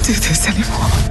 do this anymore.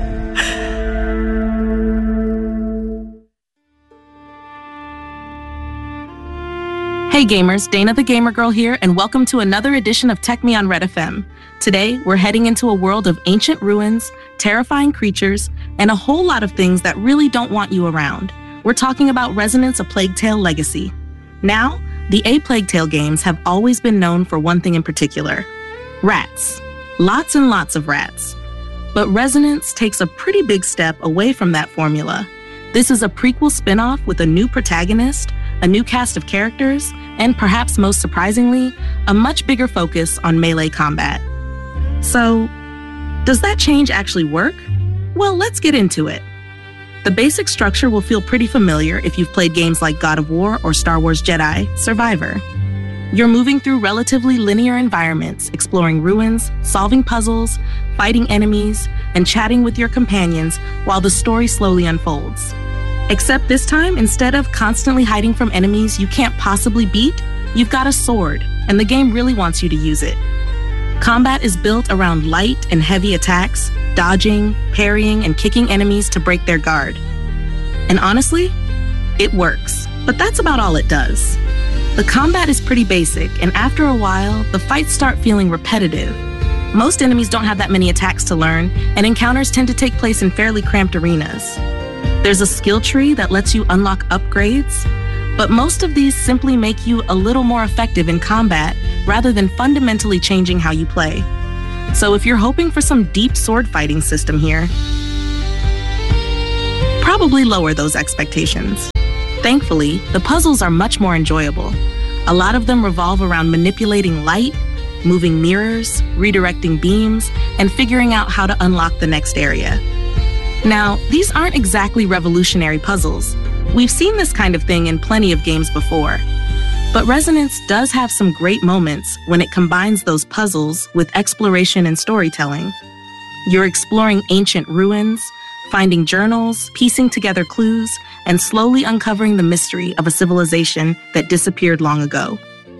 Hey gamers, Dana the Gamer Girl here, and welcome to another edition of Tech Me on Red FM. Today, we're heading into a world of ancient ruins, terrifying creatures, and a whole lot of things that really don't want you around. We're talking about Resonance: A Plague Tale Legacy. Now, the A Plague Tale games have always been known for one thing in particular: rats. Lots and lots of rats. But Resonance takes a pretty big step away from that formula. This is a prequel spin-off with a new protagonist, a new cast of characters, and perhaps most surprisingly, a much bigger focus on melee combat. So, does that change actually work? Well, let's get into it. The basic structure will feel pretty familiar if you've played games like God of War or Star Wars Jedi: Survivor. You're moving through relatively linear environments, exploring ruins, solving puzzles, fighting enemies, and chatting with your companions while the story slowly unfolds. Except this time, instead of constantly hiding from enemies you can't possibly beat, you've got a sword, and the game really wants you to use it. Combat is built around light and heavy attacks, dodging, parrying, and kicking enemies to break their guard. And honestly, it works, but that's about all it does. The combat is pretty basic, and after a while, the fights start feeling repetitive. Most enemies don't have that many attacks to learn, and encounters tend to take place in fairly cramped arenas. There's a skill tree that lets you unlock upgrades, but most of these simply make you a little more effective in combat rather than fundamentally changing how you play. So if you're hoping for some deep sword fighting system here, probably lower those expectations. Thankfully, the puzzles are much more enjoyable. A lot of them revolve around manipulating light, moving mirrors, redirecting beams, and figuring out how to unlock the next area. Now, these aren't exactly revolutionary puzzles. We've seen this kind of thing in plenty of games before. But Resonance does have some great moments when it combines those puzzles with exploration and storytelling. You're exploring ancient ruins, finding journals, piecing together clues, and slowly uncovering the mystery of a civilization that disappeared long ago.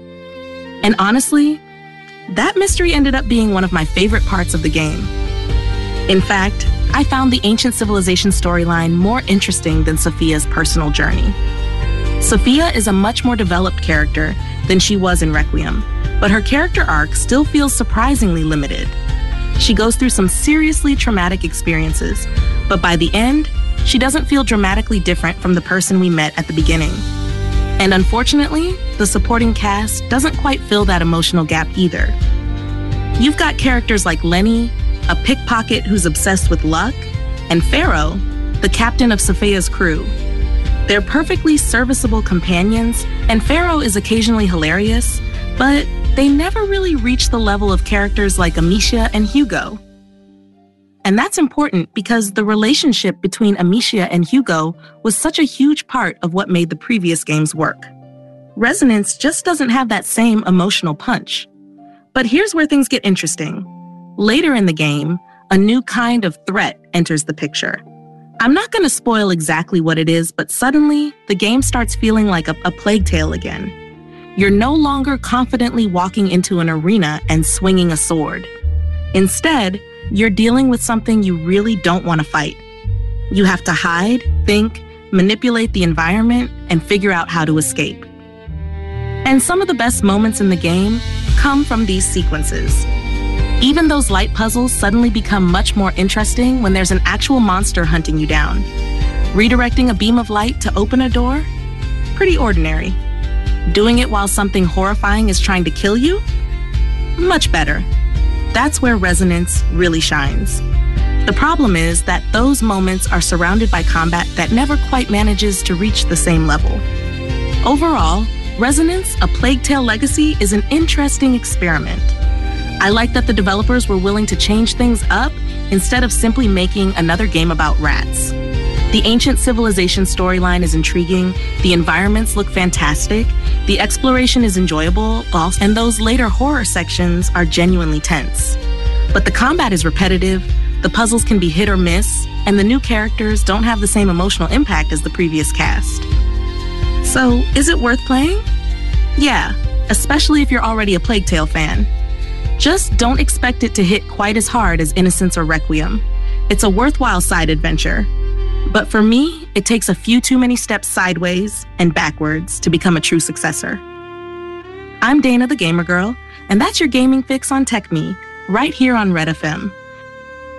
And honestly, that mystery ended up being one of my favorite parts of the game. In fact, I found the ancient civilization storyline more interesting than Sophia's personal journey. Sophia is a much more developed character than she was in Requiem, but her character arc still feels surprisingly limited. She goes through some seriously traumatic experiences, but by the end, she doesn't feel dramatically different from the person we met at the beginning. And unfortunately, the supporting cast doesn't quite fill that emotional gap either. You've got characters like Lenny, a pickpocket who's obsessed with luck, and Pharaoh, the captain of Sophia's crew. They're perfectly serviceable companions, and Pharaoh is occasionally hilarious, but they never really reach the level of characters like Amicia and Hugo. And that's important because the relationship between Amicia and Hugo was such a huge part of what made the previous games work. Resonance just doesn't have that same emotional punch. But here's where things get interesting. Later in the game, a new kind of threat enters the picture. I'm not going to spoil exactly what it is, but suddenly, the game starts feeling like a Plague Tale again. You're no longer confidently walking into an arena and swinging a sword. Instead, you're dealing with something you really don't want to fight. You have to hide, think, manipulate the environment, and figure out how to escape. And some of the best moments in the game come from these sequences. Even those light puzzles suddenly become much more interesting when there's an actual monster hunting you down. Redirecting a beam of light to open a door? Pretty ordinary. Doing it while something horrifying is trying to kill you? Much better. That's where Resonance really shines. The problem is that those moments are surrounded by combat that never quite manages to reach the same level. Overall, Resonance: A Plague Tale Legacy is an interesting experiment. I like that the developers were willing to change things up instead of simply making another game about rats. The ancient civilization storyline is intriguing, the environments look fantastic, the exploration is enjoyable, and those later horror sections are genuinely tense. But the combat is repetitive, the puzzles can be hit or miss, and the new characters don't have the same emotional impact as the previous cast. So, is it worth playing? Yeah, especially if you're already a Plague Tale fan. Just don't expect it to hit quite as hard as Innocence or Requiem. It's a worthwhile side adventure. But for me, it takes a few too many steps sideways and backwards to become a true successor. I'm Dana the Gamer Girl, and that's your gaming fix on TechMe, right here on Red FM.